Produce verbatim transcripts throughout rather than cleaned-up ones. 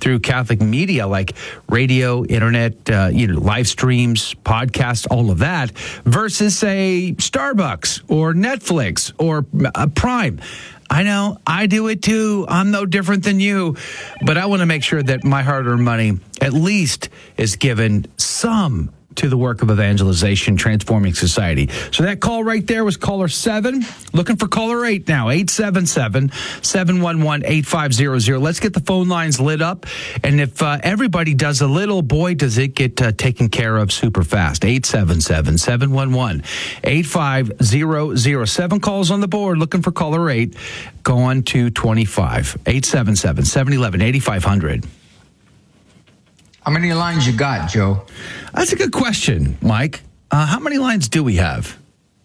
through Catholic media like radio, internet, uh, you know, live streams, podcasts, all of that, versus, say, Starbucks or Netflix or uh, Prime. I know, I do it too. I'm no different than you. But I want to make sure that my hard-earned money at least is given some to the work of evangelization, transforming society. So that call right there was caller seven. Looking for caller eight now, eight seven seven, seven one one, eight five zero zero. Let's get the phone lines lit up. And if uh, everybody does a little, boy, does it get uh, taken care of super fast. eight seven seven, seven one one, eight five zero zero. Seven calls on the board. Looking for caller eight. Going to twenty-five. eight seven seven, seven one one, eight five zero zero. How many lines you got, Joe? That's a good question, Mike. Uh, how many lines do we have?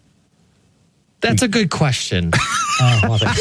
That's a good question. uh,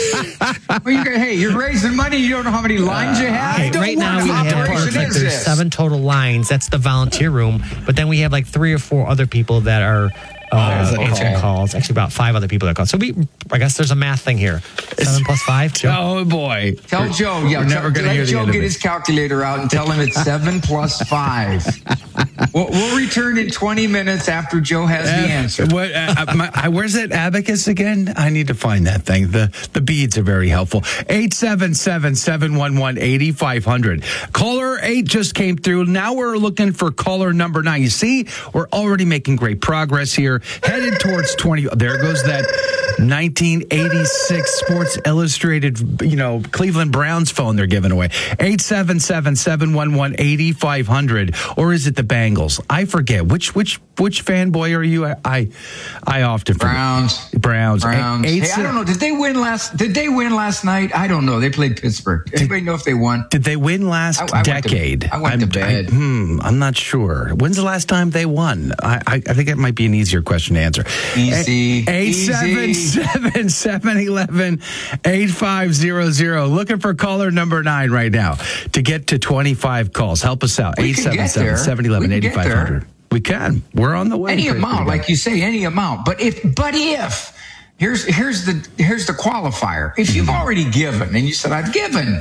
well, you're, hey, you're raising money. You don't know how many lines you have. Right, right now we have like there's this? seven total lines. That's the volunteer room. But then we have like three or four other people that are uh, oh, answering call. calls. Actually, about five other people that call. So we, I guess there's a math thing here. Seven plus five. Joe? Oh boy! Tell Joe. Yeah, we're never going to hear the Joe end get of it. his calculator out and tell him it's seven plus five. We'll, we'll return in twenty minutes after Joe has uh, the answer. What, uh, my, where's that abacus again? I need to find that thing. The the beads are very helpful. eight seven seven, seven one one, eight five zero zero. Caller eight just came through. Now we're looking for caller number nine. You see, we're already making great progress here. Headed towards twenty. There goes that nineteen eighty-six Sports Illustrated, you know, Cleveland Browns phone they're giving away. eight seven seven, seven one one, eight five zero zero. Or is it the Bengals? I forget. Which which which fanboy are you? I I, I often forget. Browns. Browns. Browns. Eight, hey, I don't know. Did they win last? Did they win last night? I don't know. They played Pittsburgh. Anybody know if they won? Did they win last I, I decade? Went to, I went I'm, to bed. I, hmm, I'm not sure. When's the last time they won? I, I, I think it might be an easier question to answer. Easy. Eight seven seven, seven eleven, eight five zero zero. Looking for caller number nine right now to get to twenty-five calls. Help us out. eight seven seven, seven eleven, eight five zero zero. We can. We're on the way. Any amount, like you say, any amount. But if, but if, here's here's the here's the qualifier. If you've already given and you said I've given,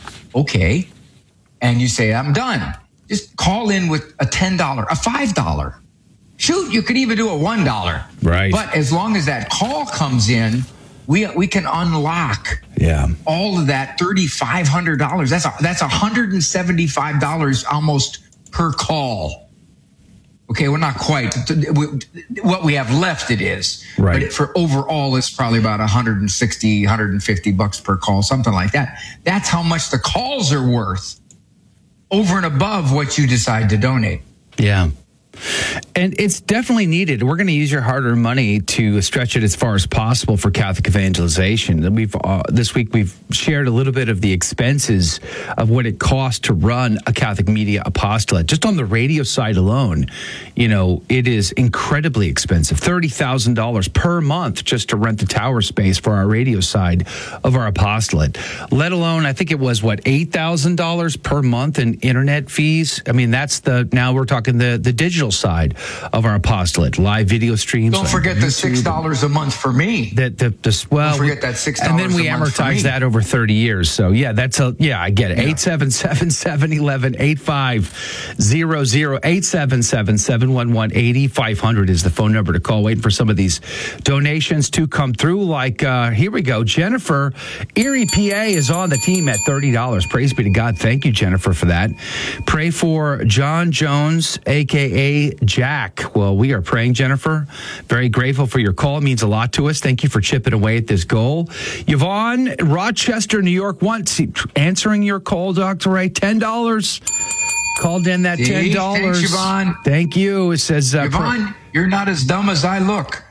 okay, and you say I'm done, just call in with a ten dollar, a five dollar. Shoot, you could even do a one dollar. Right. But as long as that call comes in, we we can unlock. Yeah. All of that thirty-five hundred dollars. That's a, that's one hundred seventy-five dollars almost per call. Okay, well, not quite. What we have left, it is. Right. But for overall, it's probably about one hundred sixty, one hundred fifty bucks per call, something like that. That's how much the calls are worth over and above what you decide to donate. Yeah. And it's definitely needed. We're going to use your hard-earned money to stretch it as far as possible for Catholic evangelization. We've uh, this week we've shared a little bit of the expenses of what it costs to run a Catholic media apostolate. Just on the radio side alone, you know, it is incredibly expensive. thirty thousand dollars per month just to rent the tower space for our radio side of our apostolate. Let alone, I think it was, what, eight thousand dollars per month in internet fees? I mean, that's the, now we're talking the, the digital side of our apostolate, live video streams. Don't forget YouTube. The six dollars a month for me. That the, the well, Don't forget that six dollars. And then we amortize that over thirty years. So yeah, that's a yeah, I get it. Eight seven seven seven eleven eight five zero zero eight seven seven seven one one eighty five hundred is the phone number to call. Waiting for some of these donations to come through. Like uh, here we go, Jennifer, Erie, P A is on the team at thirty dollars. Praise be to God. Thank you, Jennifer, for that. Pray for John Jones, aka Jack. Well, we are praying, Jennifer. Very grateful for your call. It means a lot to us. Thank you for chipping away at this goal. Yvonne, Rochester, New York, once answering your call, Doctor Ray, ten dollars. Called in that ten dollars. Thanks, Yvonne. Thank you. It says, uh, Yvonne, pr- you're not as dumb as I look.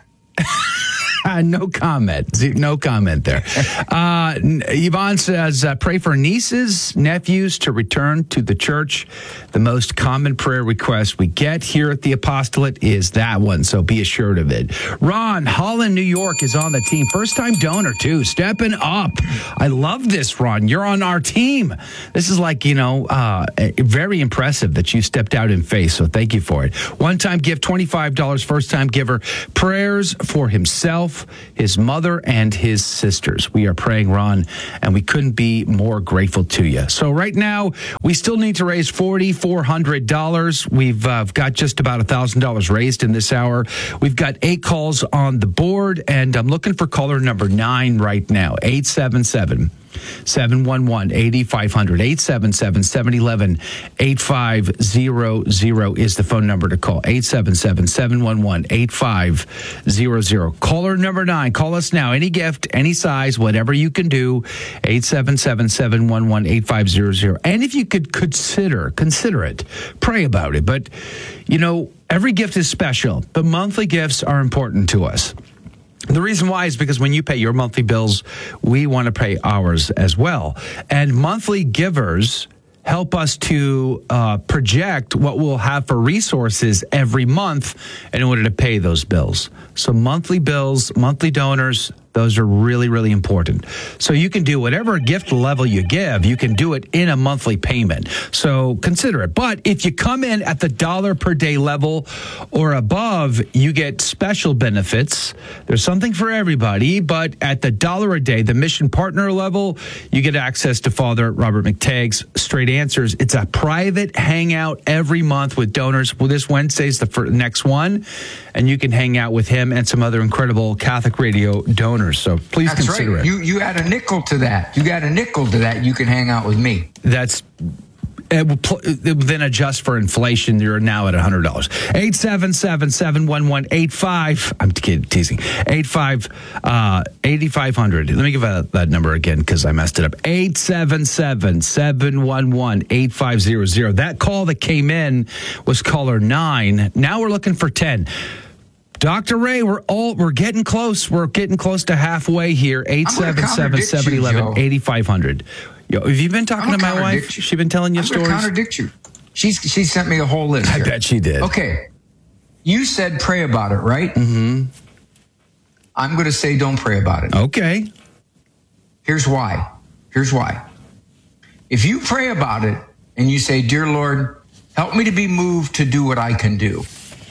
No comment. No comment there. Uh, Yvonne says, uh, pray for nieces, nephews to return to the church. The most common prayer request we get here at the apostolate is that one, so be assured of it. Ron, Holland, New York is on the team. First-time donor, too. Stepping up. I love this, Ron. You're on our team. This is like, you know, uh, very impressive that you stepped out in faith, so thank you for it. One-time gift, twenty-five dollars. First-time giver. Prayers for himself himself, his mother, and his sisters. We are praying, Ron, and we couldn't be more grateful to you. So right now, we still need to raise four thousand four hundred dollars. We've uh, got just about one thousand dollars raised in this hour. We've got eight calls on the board, and I'm looking for caller number nine right now, eight seven seven, seven one one, eight five zero zero, eight seven seven, seven one one, eight five zero zero is the phone number to call, eight seven seven, seven one one, eight five zero zero. Caller number nine, call us now. Any gift, any size, whatever you can do, eight seven seven, seven one one, eight five zero zero. And if you could consider, consider it, pray about it. But, you know, every gift is special, but monthly gifts are important to us. The reason why is because when you pay your monthly bills, we want to pay ours as well. And monthly givers help us to uh, project what we'll have for resources every month in order to pay those bills. So monthly bills, monthly donors, those are really, really important. So you can do whatever gift level you give, you can do it in a monthly payment. So consider it. But if you come in at the dollar per day level or above, you get special benefits. There's something for everybody, but at the dollar a day, the mission partner level, you get access to Father Robert McTagg's Straight Answers. It's a private hangout every month with donors. Well, this Wednesday's the first, next one, and you can hang out with him and some other incredible Catholic Radio donors. So please That's consider right. it. You you add a nickel to that. You got a nickel to that. You can hang out with me. That's it will, pl- it will then adjust for inflation. You're now at one hundred dollars. eight seven seven, seven one one, eight five I'm kid, teasing. eight five uh, eight five zero zero. Let me give that, that number again because I messed it up. eight seven seven, seven one one, eight five zero zero. That call that came in was caller nine. Now we're looking for ten. Doctor Ray, we're all we're getting close. We're getting close to halfway here. eight seven seven, seven one one, eight five zero zero. Yo, have you been talking to my wife? You. She been telling you I'm stories? I'm going to contradict you. She's she sent me a whole list. I here. bet she did. Okay. You said pray about it, right? Mm-hmm. I'm going to say don't pray about it. Okay. Here's why. Here's why. If you pray about it and you say, "Dear Lord, help me to be moved to do what I can do,"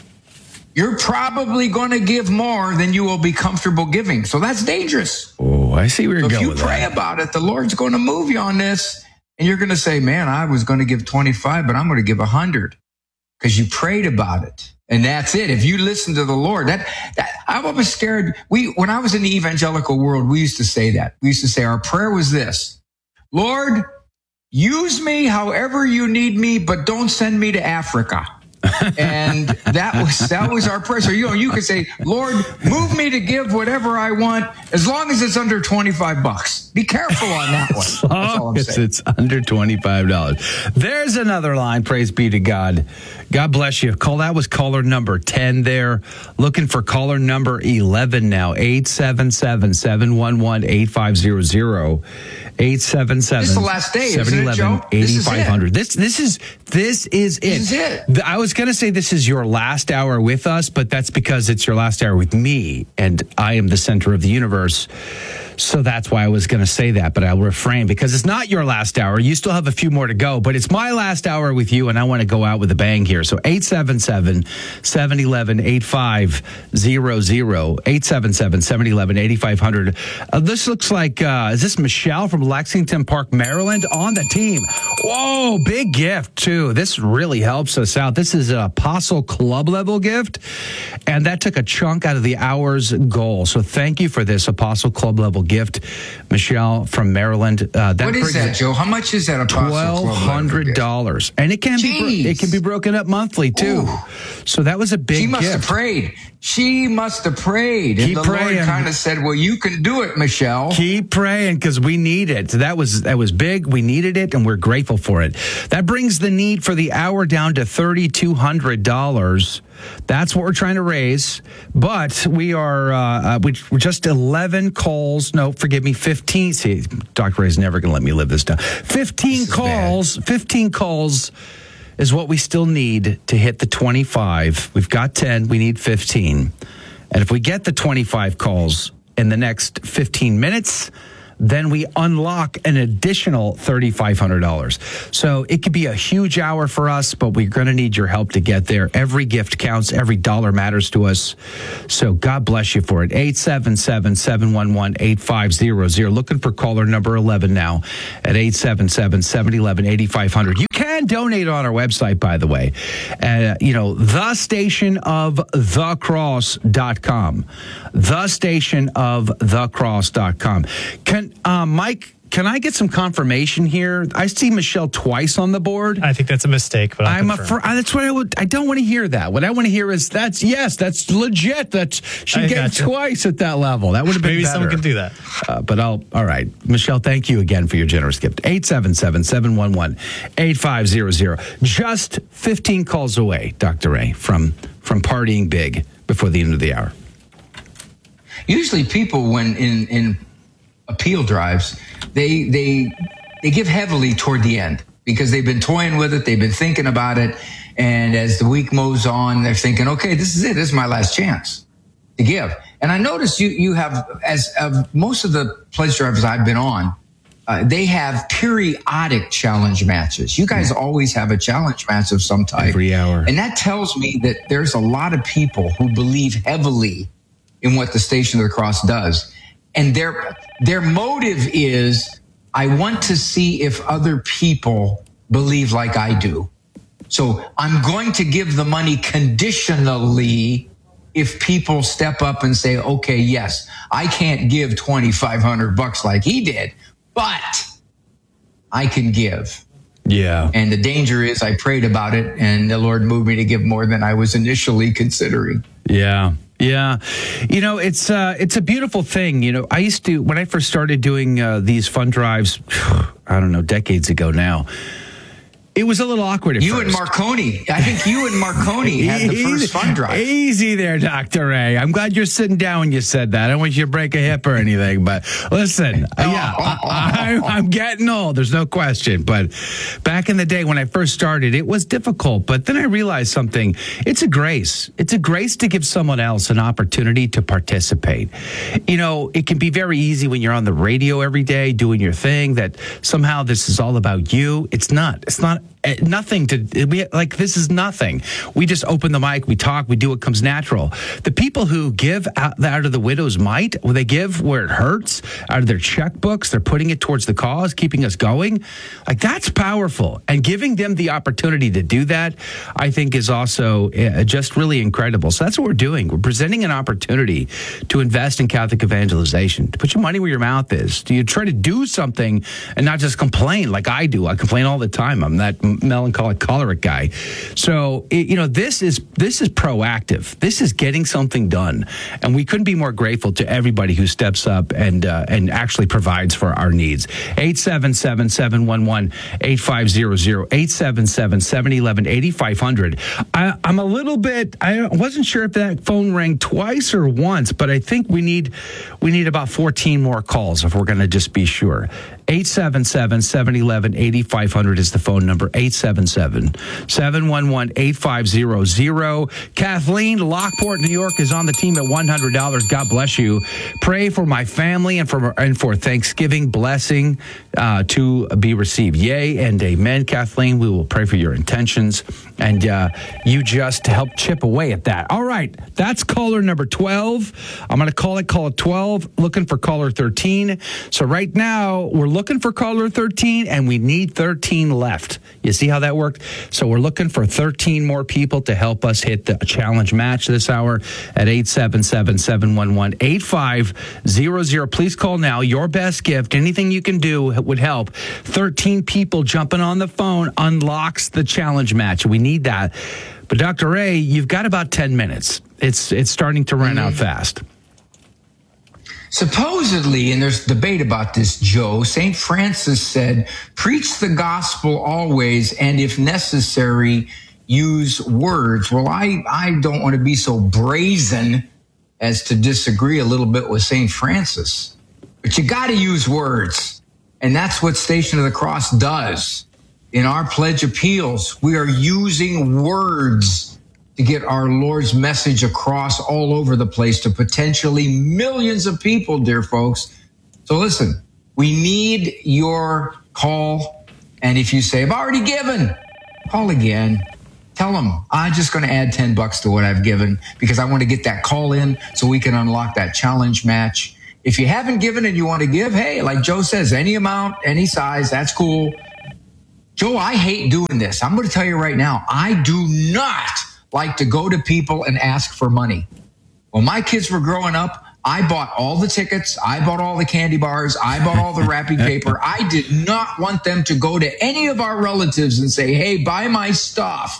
you're probably going to give more than you will be comfortable giving. So that's dangerous. Oh, I see where you're so going if you with pray that. about it, the Lord's going to move you on this. And you're going to say, man, I was going to give twenty-five, but I'm going to give one hundred because you prayed about it. And that's it. If you listen to the Lord, that, that I was scared. We, when I was in the evangelical world, we used to say that. We used to say our prayer was this: Lord, use me however you need me, but don't send me to Africa. And that was that was our prayer. So you know, you could say, Lord, move me to give whatever I want, as long as it's under twenty-five bucks. Be careful on that one. As long as it's under twenty-five dollars. There's another line. Praise be to God. God bless you. Call that was caller number ten there. Looking for caller number eleven now. eight seven seven, seven one one, eight five zero zero. eight seven seven, This is the last day, isn't it, Joe? This is it. This this is this is it. This is it. I was going to say this is your last hour with us, but that's because it's your last hour with me, and I am the center of the universe. So that's why I was going to say that, but I'll refrain because it's not your last hour. You still have a few more to go, but it's my last hour with you, and I want to go out with a bang here. So eight seven seven, seven one one, eight five zero zero, eight seven seven, seven one one, eight five zero zero. Uh, this looks like, uh, is this Michelle from Lexington Park, Maryland on the team? Whoa, big gift, too. This really helps us out. This is an Apostle Club level gift, and that took a chunk out of the hour's goal. So thank you for this Apostle Club level gift, Michelle from Maryland. Uh, that what is that, Joe? How much is that? Twelve hundred dollars, and it can Jeez. be it can be broken up monthly too. Ooh. So that was a big. She must gift. have prayed. She must have prayed, and Keep the praying. Lord kind of said, "Well, you can do it, Michelle. Keep praying because we need it." That was that was big. We needed it, and we're grateful for it. That brings the need for the hour down to thirty two hundred dollars. That's what we're trying to raise, but we are uh, we, we're just eleven calls. No, forgive me, fifteen. See, Doctor Ray's never going to let me live this down. Fifteen this calls. Fifteen calls is what we still need to hit the twenty-five. We've got ten. We need fifteen, and if we get the twenty-five calls in the next fifteen minutes, then we unlock an additional three thousand five hundred dollars. So it could be a huge hour for us, but we're going to need your help to get there. Every gift counts. Every dollar matters to us. So God bless you for it. eight seven seven, seven one one, eight five zero zero. Looking for caller number eleven now at eight seven seven, seven one one, eight five zero zero. You can donate on our website, by the way. Uh, you know, the station of the cross dot com. The station of the cross dot com. Can, uh, Mike, can I get some confirmation here? I see Michelle twice on the board. I think that's a mistake, but I'll I'm a confirm. fr- that's what I would. I don't want to hear that. What I want to hear is that's yes, that's legit. That's she I gave gotcha. twice at that level. That would have been Maybe better. someone can do that. Uh, but I'll. All right, Michelle. Thank you again for your generous gift. eight seven seven, seven one one, eight five zero zero. Just fifteen calls away, Doctor Ray, from from partying big before the end of the hour. Usually people, when in, in appeal drives, they they they give heavily toward the end because they've been toying with it, they've been thinking about it, and as the week moves on, they're thinking, okay, this is it, this is my last chance to give. And I noticed you you have, as of most of the pledge drives I've been on, uh, they have periodic challenge matches. You guys always have a challenge match of some type. Every hour. And that tells me that there's a lot of people who believe heavily in what the Station of the Cross does. And their their motive is, I want to see if other people believe like I do. So I'm going to give the money conditionally if people step up and say, okay, yes, I can't give twenty-five hundred bucks like he did, but I can give. Yeah. And the danger is I prayed about it and the Lord moved me to give more than I was initially considering. Yeah. Yeah. You know, it's uh, it's a beautiful thing. You know, I used to, when I first started doing uh, these fund drives, I don't know, decades ago now, it was a little awkward at you first. and Marconi. I think you and Marconi had the first fund drive. Easy there, Doctor Ray. I'm glad you're sitting down when you said that. I don't want you to break a hip or anything, but listen, uh, yeah, I, I, I'm getting old. There's no question. But back in the day when I first started, it was difficult. But then I realized something. It's a grace. It's a grace to give someone else an opportunity to participate. You know, it can be very easy when you're on the radio every day doing your thing that somehow this is all about you. It's not. It's not. Nothing to we like. This is nothing. We just open the mic, we talk, we do what comes natural. The people who give out, out of the widow's mite, where they give where it hurts, out of their checkbooks, they're putting it towards the cause, keeping us going. Like, that's powerful. And giving them the opportunity to do that, I think, is also uh, just really incredible. So that's what we're doing. We're presenting an opportunity to invest in Catholic evangelization, to put your money where your mouth is. Do you try to do something and not just complain like I do? I complain all the time. I'm that melancholic choleric guy. So, it, you know, this is this is proactive. This is getting something done. And we couldn't be more grateful to everybody who steps up and uh, and actually provides for our needs. eight seven seven, seven one one, eight five zero zero, eight seven seven, seven one one, eight five zero zero. I, I'm a little bit, I wasn't sure if that phone rang twice or once, but I think we need we need about fourteen more calls if we're going to just be sure. eight seven seven, seven one one, eight five zero zero is the phone number. eight seven seven, seven one one, eight five zero zero. Kathleen, Lockport, New York, is on the team at one hundred dollars. God bless you. Pray for my family and for and for Thanksgiving blessing uh, to be received. Yay and amen, Kathleen. We will pray for your intentions. And uh, you just help chip away at that. All right. That's caller number twelve. I'm going to call it caller twelve, looking for caller thirteen. So right now, we're looking for caller thirteen, and we need thirteen left. You see how that worked? So we're looking for thirteen more people to help us hit the challenge match this hour at eight seven seven, seven one one, eight five zero zero. Please call now. Your best gift, anything you can do would help. thirteen people jumping on the phone unlocks the challenge match. We need that. But Doctor Ray, you've got about ten minutes. It's it's starting to run mm-hmm. out fast. Supposedly, and there's debate about this, Joe, Saint Francis said, preach the gospel always, and if necessary, use words. Well, I, I don't want to be so brazen as to disagree a little bit with Saint Francis, but you got to use words. And that's what Station of the Cross does. In our pledge appeals, we are using words to get our Lord's message across all over the place to potentially millions of people, dear folks. So listen, We need your call. And if you say, I've already given, call again. Tell them, I'm just going to add ten bucks to what I've given because I want to get that call in so we can unlock that challenge match. If you haven't given and you want to give, hey, like Joe says, any amount, any size, that's cool. Joe, I hate doing this. I'm going to tell you right now, I do not like to go to people and ask for money. When my kids were growing up, I bought all the tickets. I bought all the candy bars. I bought all the wrapping paper. I did not want them to go to any of our relatives and say, hey, buy my stuff.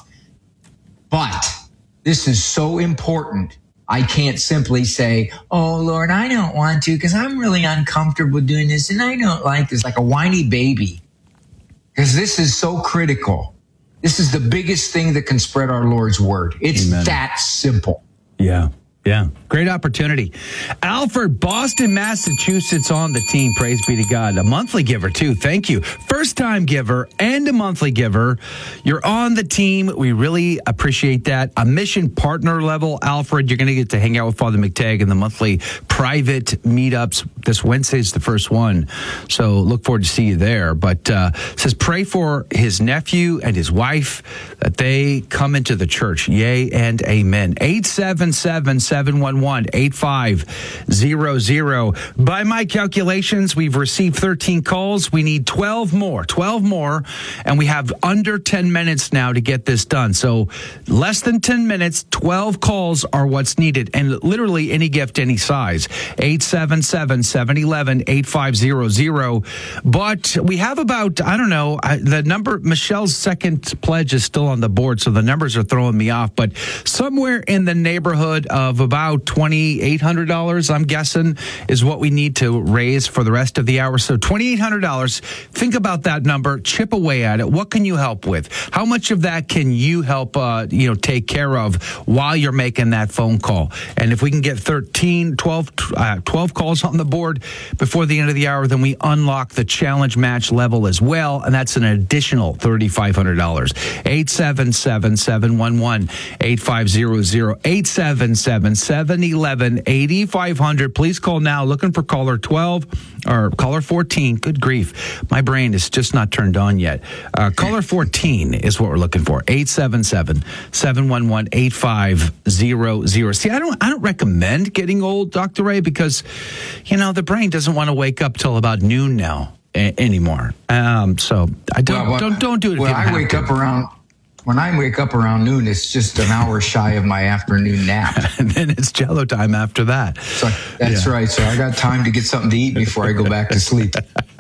But this is so important. I can't simply say, oh, Lord, I don't want to because I'm really uncomfortable doing this and I don't like this, like a whiny baby. Because this is so critical. This is the biggest thing that can spread our Lord's word. It's Amen. That simple. Yeah. Yeah, great opportunity. Alfred, Boston, Massachusetts on the team. Praise be to God. A monthly giver, too. Thank you. First-time giver and a monthly giver. You're on the team. We really appreciate that. A mission partner level, Alfred, you're going to get to hang out with Father McTagg in the monthly private meetups. This Wednesday is the first one, so look forward to see you there. But uh, says pray for his nephew and his wife that they come into the church. Yay and amen. eight seven seven, seven one one, eight five zero zero. By my calculations, we've received thirteen calls. We need twelve more, twelve more, and we have under ten minutes now to get this done. So less than ten minutes, twelve calls are what's needed, and literally any gift, any size. eight seven seven, seven one one, eight five zero zero. But we have about, I don't know, I, the number, Michelle's second pledge is still on the board, so the numbers are throwing me off, but somewhere in the neighborhood of about twenty-eight hundred dollars, I'm guessing, is what we need to raise for the rest of the hour. So twenty-eight hundred dollars, think about that number, chip away at it. What can you help with? How much of that can you help, uh, you know, take care of while you're making that phone call? And if we can get thirteen, twelve, uh, twelve calls on the board before the end of the hour, then we unlock the challenge match level as well, and that's an additional thirty-five hundred dollars. eight seven seven, seven one one, eight five zero zero, eight seven seven, seven one one, eight five zero zero. Please call now. Looking for caller twelve or caller fourteen. Good grief. My brain is just not turned on yet. Uh, caller fourteen is what we're looking for. eight seven seven, seven one one, eight five zero zero. See, I don't I don't recommend getting old, Doctor Ray, because, you know, the brain doesn't want to wake up till about noon now a- anymore. Um, so I don't, well, well, don't, don't do it. Well, I wake to. up around... When I wake up around noon, it's just an hour shy of my afternoon nap. And then it's Jello time after that. So that's yeah. right. So I got time to get something to eat before I go back to sleep.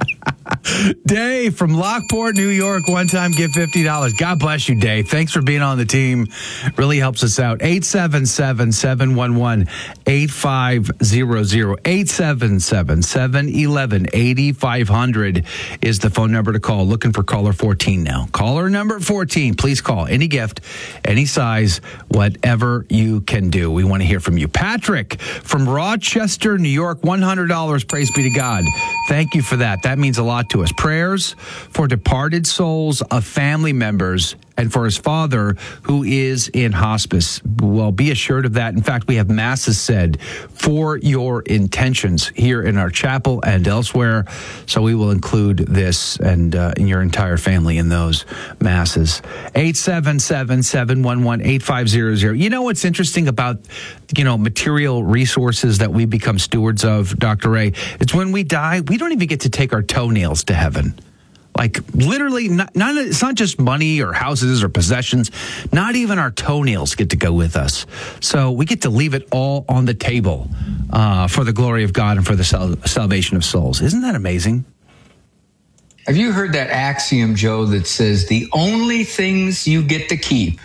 Dave from Lockport, New York, one time give fifty dollars. God bless you, Dave. Thanks for being on the team. Really helps us out. eight seven seven, seven one one, eight five zero zero. eight seven seven, seven one one, eight five zero zero is the phone number to call. Looking for caller fourteen now. Caller number fourteen, please call. Any gift, any size, whatever you can do. We want to hear from you. Patrick from Rochester, New York, one hundred dollars. Praise be to God. Thank you for that. That means a lot to us. Prayers for departed souls of family members and for his father who is in hospice. Well, be assured of that. In fact, we have masses said for your intentions here in our chapel and elsewhere. So we will include this and uh, in your entire family in those masses. eight seven seven, seven one one, eight five zero zero. You know what's interesting about, you know, material resources that we become stewards of, Doctor Ray? It's when we die, we don't even get to take our toenails to heaven. Like literally, not, not, it's not just money or houses or possessions. Not even our toenails get to go with us. So we get to leave it all on the table uh, for the glory of God and for the sal- salvation of souls. Isn't that amazing? Have you heard that axiom, Joe, that says the only things you get to keep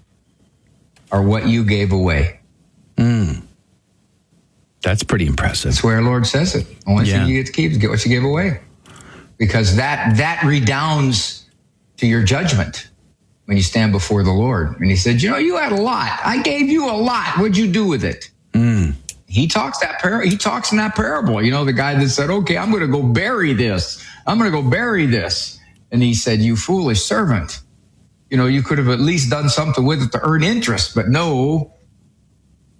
are what you gave away? Mm. That's pretty impressive. That's where our Lord says it. Only yeah. thing you get to keep is get what you gave away. Because that that redounds to your judgment when you stand before the Lord. And he said, you know, you had a lot. I gave you a lot. What'd you do with it? Mm. He talks that par- he talks in that parable. You know, the guy that said, okay, I'm going to go bury this. I'm going to go bury this. And he said, you foolish servant. You know, you could have at least done something with it to earn interest, but no.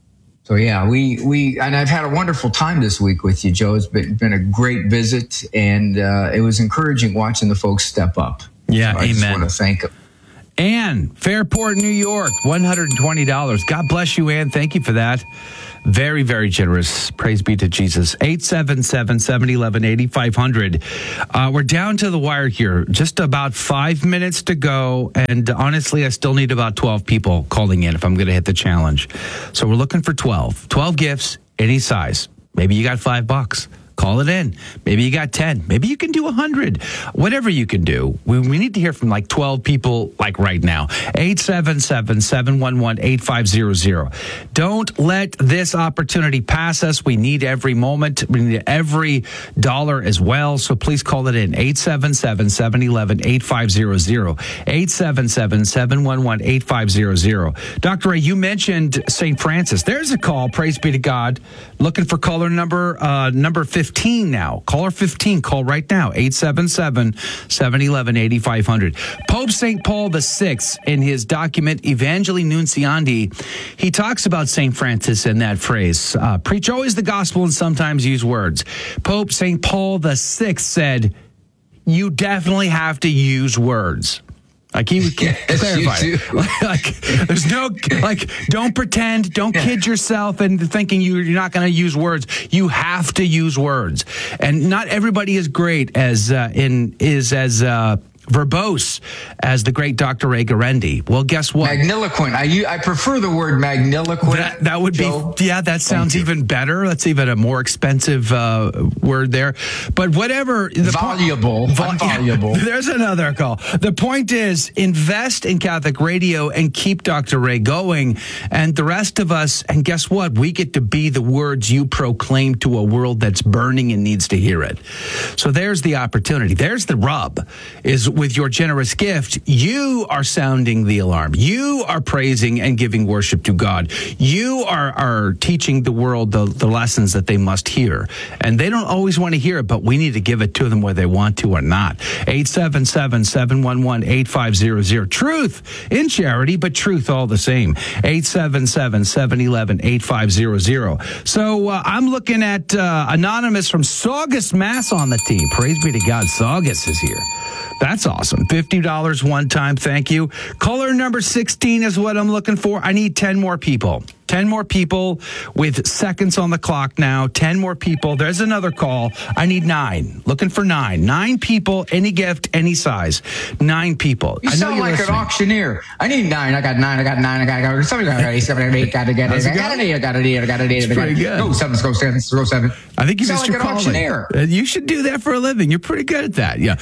So yeah, we we and I've had a wonderful time this week with you, Joe. It's been, been a great visit, and uh, it was encouraging watching the folks step up. Yeah, so I amen. just want to thank them. Ann, Fairport, New York, one hundred twenty dollars. God bless you, Ann. Thank you for that. Very, very generous. Praise be to Jesus. eight seven seven, seven one one, eight five zero zero. Uh, we're down to the wire here. Just about five minutes to go. And honestly, I still need about twelve people calling in if I'm going to hit the challenge. So we're looking for twelve. twelve gifts, any size. Maybe you got five bucks. Call it in. Maybe you got ten. Maybe you can do one hundred. Whatever you can do. We, we need to hear from like twelve people like right now. eight seven seven, seven one one, eight five zero zero. Don't let this opportunity pass us. We need every moment. We need every dollar as well. So please call it in. eight seven seven, seven one one, eight five zero zero. eight seven seven, seven one one, eight five zero zero. Doctor Ray, you mentioned Saint Francis. There's a call. Praise be to God. Looking for caller number, uh, number fifteen. fifteen now. Caller fifteen. Call right now. eight seven seven, seven one one, eight five zero zero. Pope Saint Paul the Sixth, in his document Evangelii Nunciandi, he talks about Saint Francis in that phrase. Uh, preach always the gospel and sometimes use words. Pope Saint Paul the Sixth said, you definitely have to use words. Like he would yes, clarify. Like, there's no, like, don't pretend, don't yeah. kid yourself into thinking you, you're not going to use words. You have to use words. And not everybody is great as, uh, in, is as, uh, verbose as the great Doctor Ray Guarendi. Well, guess what? Magniloquent. I I prefer the word magniloquent. That, that would Joe. be, yeah, that sounds Thank even you. better. That's even a more expensive uh, word there. But whatever. The Voluble. Po- Unvoluble. Yeah, there's another call. The point is, invest in Catholic radio and keep Doctor Ray going. And the rest of us, and guess what? We get to be the words you proclaim to a world that's burning and needs to hear it. So there's the opportunity. There's the rub, is with your generous gift, you are sounding the alarm. You are praising and giving worship to God. You are, are teaching the world the, the lessons that they must hear. And they don't always want to hear it, but we need to give it to them whether they want to or not. eight seven seven, seven one one, eight five zero zero. Truth in charity, but truth all the same. eight seven seven, seven one one, eight five zero zero. So uh, I'm looking at uh, Anonymous from Saugus, Mass on the team. Praise be to God. Saugus is here. That's awesome. fifty dollars one time. Thank you. Caller number sixteen is what I'm looking for. I need ten more people. ten more people with seconds on the clock now. ten more people. There's another call. I need nine. Looking for nine. Nine people, any gift, any size. Nine people. You I know sound like listening. an auctioneer. I need nine. I got nine. I got nine. I got, I got somebody got eight, seven, eight, got to get it. I got it. I got it. I got it. I got it. Go seven. Go seven. Go seven. I think you, you missed sound your like an calling. auctioneer. Uh, you should do that for a living. You're pretty good at that. Yeah.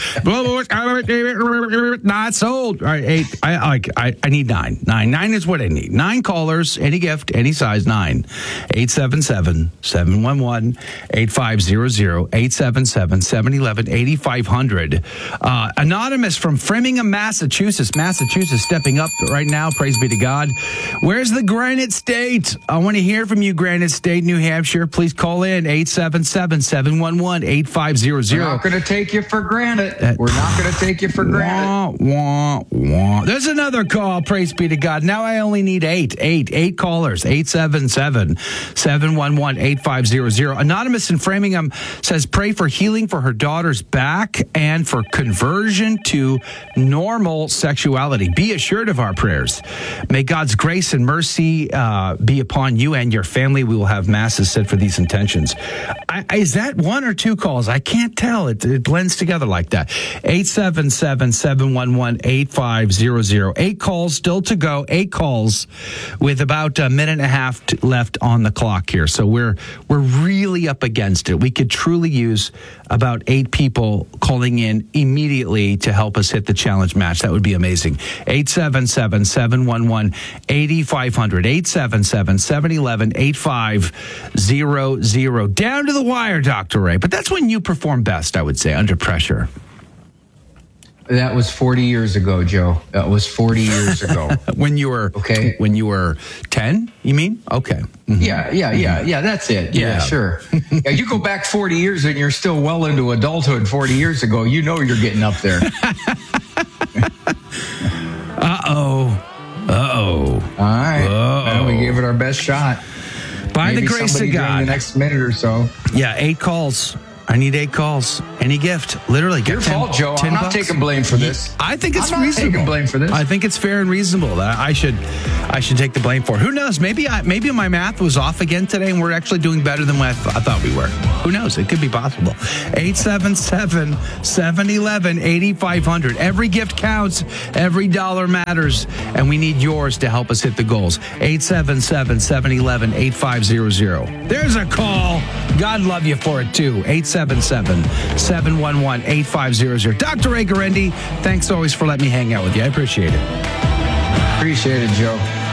Not sold. All right, eight. I, I I need nine. Nine. Nine is what I need. Nine callers, any gift, any size. Nine. eight seven seven, seven one one, eight five zero zero. eight seven seven, seven one one, eight five zero zero. Uh, Anonymous from Framingham, Massachusetts. Massachusetts stepping up right now. Praise be to God. Where's the Granite State? I want to hear from you, Granite State, New Hampshire. Please call in eight seven seven, seven one one, eight five zero zero. We're not going to take you for granted. Uh, We're not going to take you for granted. Wah, wah, wah. There's another call. Praise be to God. Now I only need eight. Eight. Eight callers. eight seven seven, seven one one, eight five zero zero. Anonymous in Framingham says, pray for healing for her daughter's back and for conversion to normal sexuality. Be assured of our prayers. May God's grace and mercy uh, be upon you and your family. We will have masses said for these intentions. I, is that one or two calls? I can't tell. It, it blends together like that. eight seven seven, seven one one, eight five zero zero. Eight calls still to go. Eight calls with about a minute and a half to, left on the clock here. So we're we're really up against it. We could truly use about eight people calling in immediately to help us hit the challenge match. That would be amazing. eight seven seven, seven one one, eight five zero zero. eight seven seven, seven one one, eight five zero zero. Down to the wire, Doctor Ray. But that's when you perform best, I would say, under pressure. That was forty years ago, Joe. That was forty years ago. When you were okay. When you were ten, you mean? Okay. Mm-hmm. Yeah, yeah, yeah, yeah. That's it. Yeah, yeah sure. Yeah, you go back forty years and you're still well into adulthood. Forty years ago, you know you're getting up there. uh oh. Uh oh. All right. Uh, we gave it our best shot. By maybe the grace somebody of God. during the next minute or so. Yeah, eight calls. I need eight calls. Any gift, literally. Get Your ten, fault, Joe. ten I'm not bucks. taking blame for this. I think it's I'm not reasonable. taking blame for this. I think it's fair and reasonable that I should, I should take the blame for it. Who knows? Maybe, I, maybe my math was off again today, and we're actually doing better than what I, th- I thought we were. Who knows? It could be possible. eight seven seven, seven one one, eight five zero zero. Every gift counts. Every dollar matters, and we need yours to help us hit the goals. eight seven seven, seven one one, eight five zero zero. There's a call. God love you for it too. eight seven seven, seven one one, eight five zero zero. Doctor Ray Guarendi, thanks always for letting me hang out with you. I appreciate it. Appreciate it, Joe.